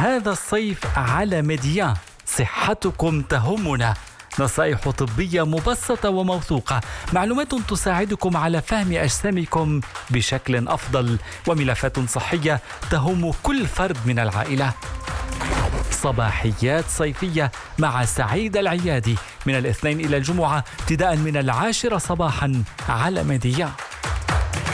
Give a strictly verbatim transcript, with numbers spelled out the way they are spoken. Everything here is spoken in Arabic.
هذا الصيف على ميديان صحتكم تهمنا. نصائح طبية مبسطة وموثوقة، معلومات تساعدكم على فهم أجسامكم بشكل أفضل، وملفات صحية تهم كل فرد من العائلة. صباحيات صيفية مع سعيد العيادي من الاثنين إلى الجمعة ابتداء من العاشرة صباحا على ميديان.